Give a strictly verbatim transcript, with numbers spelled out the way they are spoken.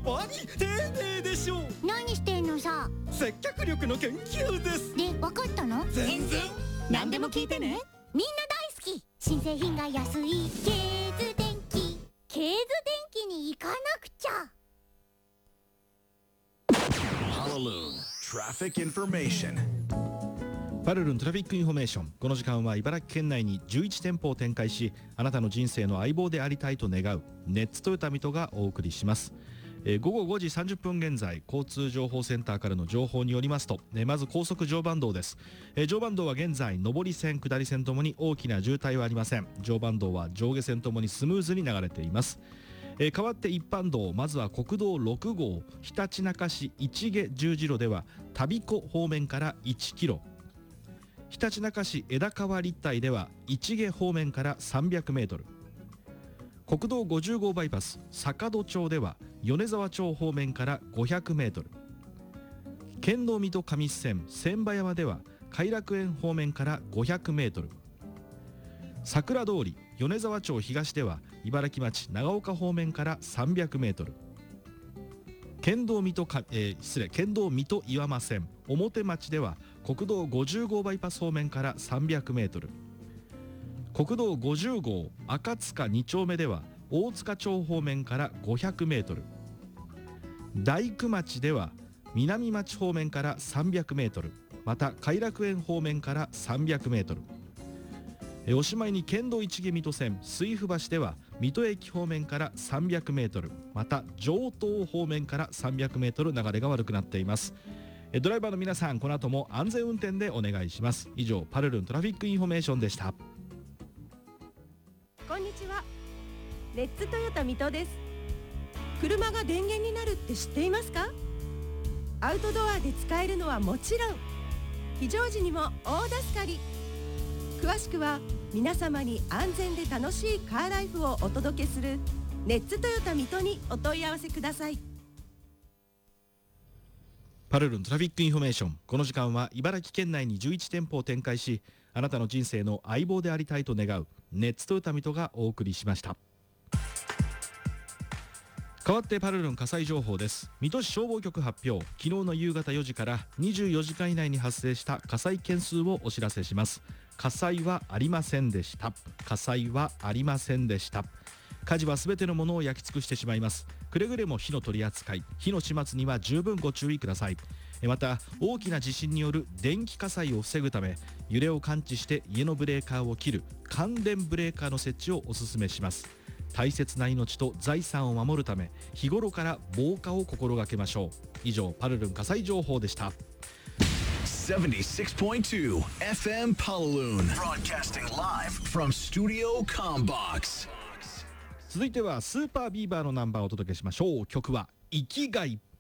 葉に丁寧でしょう。 何してんのさ。 接客力の研究です。 で、わかったの？ 全然何でも聞いてね。 みんな大好き、新製品が安いケーズ電機。ケーズ電機に行かなくちゃ。 Palaluun Traffic Information。 パルルントラフィックインフォメーション。この時間は茨城県内にじゅういち店舗を展開し、あなたの人生の相棒でありたいと願うネッツトヨタ水戸がお送りします。えー、午後ごじさんじゅっぷん現在、交通情報センターからの情報によりますと、えー、まず高速常磐道です。えー、常磐道は現在上り線下り線ともに大きな渋滞はありません。常磐道は上下線ともにスムーズに流れています。えー、代わって一般道、まずは国道ろく号ひたちなか市市毛十字路では田彦方面からいちキロ、ひたちなか市枝川立体では市毛方面からさんびゃくメートル、国道ごじゅう号バイパス坂戸町では米沢町方面からごひゃくメートル、県道水戸上市線千葉山では偕楽園方面からごひゃくメートル、桜通り米沢町東では茨城町長岡方面からさんびゃくメートル、県道水戸か、えー、失礼県道水戸岩間線表町では国道ごじゅう号バイパス方面からさんびゃくメートル、国道ごじゅう号赤塚に丁目では大塚町方面からごひゃくメートル、大工町では南町方面からさんびゃくメートル、また偕楽園方面からさんびゃくメートル、えおしまいに県道市毛水戸線水府橋では水戸駅方面からさんびゃくメートル、また城東方面からさんびゃくメートル流れが悪くなっています。えドライバーの皆さん、この後も安全運転でお願いします。以上、パルルントラフィックインフォメーションでした。 こんにちは、レッツトヨタ水戸です。車が電源になるって知っていますか？アウトドアで使えるのはもちろん、非常時にも大助かり。詳しくは皆様に安全で楽しいカーライフをお届けするレッツトヨタ水戸にお問い合わせください。 パルルントラフィックインフォメーション。この時間は茨城県内にじゅういち店舗を展開し、あなたの人生の相棒でありたいと願うネッツトヨタ水戸がお送りしました。代わってパルルン火災情報です。水戸市消防局発表、昨日の夕方よじからにじゅうよじかん以内に発生した火災件数をお知らせします。火災はありませんでした。火災はありませんでした。火事はすべてのものを焼き尽くしてしまいます。くれぐれも火の取り扱い、火の始末には十分ご注意ください。また、大きな地震による電気火災を防ぐため、揺れを感知して家のブレーカーを切る感電ブレーカーの設置をお勧めします。大切な命と財産を守るため、日頃から防火を心がけましょう。以上、パルルン火災情報でした。 seventy-six point two F M Palaluun broadcasting live from Studio Combox。 続いてはスーパービーバーのナンバーをお届けしましょう。曲は生きがいっ